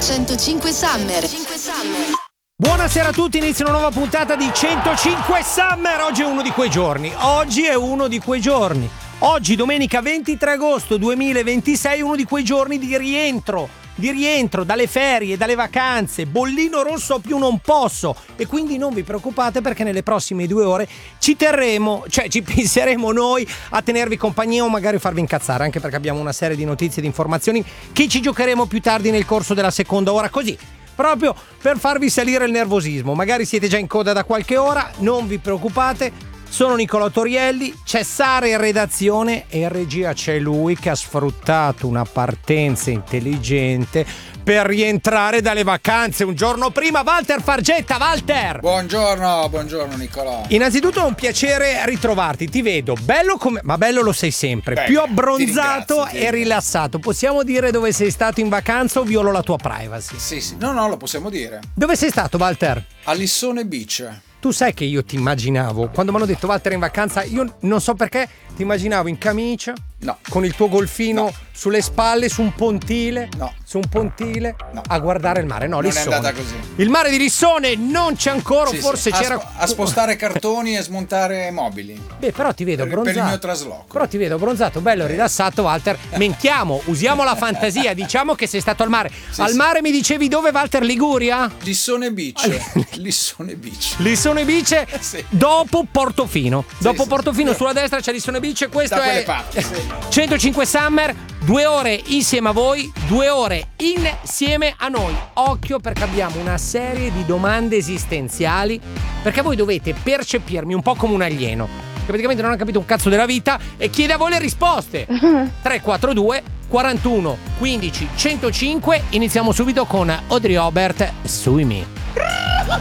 105 Summer. Buonasera a tutti, inizia una nuova puntata di 105 Summer. Oggi è uno di quei giorni. Oggi, domenica 23 agosto 2026, uno di quei giorni di rientro dalle ferie, dalle vacanze. Bollino rosso più non posso. E quindi non vi preoccupate, perché nelle prossime 2 ore ci penseremo noi a tenervi compagnia o magari farvi incazzare, anche perché abbiamo una serie di notizie e di informazioni che ci giocheremo più tardi nel corso della seconda ora, così proprio per farvi salire il nervosismo. Magari siete già in coda da qualche ora, non vi preoccupate. Sono Nicolò Torielli, c'è Sara in redazione e in regia c'è lui che ha sfruttato una partenza intelligente per rientrare dalle vacanze un giorno prima. Walter Fargetta. Walter! Buongiorno Nicolò. Innanzitutto è un piacere ritrovarti, ti vedo bello ma bello lo sei sempre. Beh, più abbronzato e rilassato. Possiamo dire dove sei stato in vacanza o violo la tua privacy? Sì, no, lo possiamo dire. Dove sei stato, Walter? A Lissone Beach. Tu sai che io ti immaginavo, quando mi hanno detto Walter in vacanza, io non so perché ti immaginavo in camicia, no, con il tuo golfino sulle spalle, su un pontile, a guardare il mare. No, non Lissone. È andata così. Il mare di Lissone non c'è ancora, forse c'era a spostare cartoni e smontare mobili. Beh, però ti vedo bronzato. Per il mio trasloco. Però ti vedo bronzato, bello, rilassato, Walter. Mentiamo, usiamo la fantasia, diciamo che sei stato al mare. Al mare mi dicevi dove, Walter? Liguria? Lissone Beach. Lissone Beach, sì. Dopo Portofino. Dopo Portofino, sì. Sulla destra c'è Lissone Beach. Questo da è parti, sì. 105 Summer. 2 ore insieme a voi, 2 ore insieme a noi. Occhio, perché abbiamo una serie di domande esistenziali, perché voi dovete percepirmi un po' come un alieno che praticamente non ha capito un cazzo della vita e chiede a voi le risposte. 342 41 15 105. Iniziamo subito con Audrey Obert, Sui Me.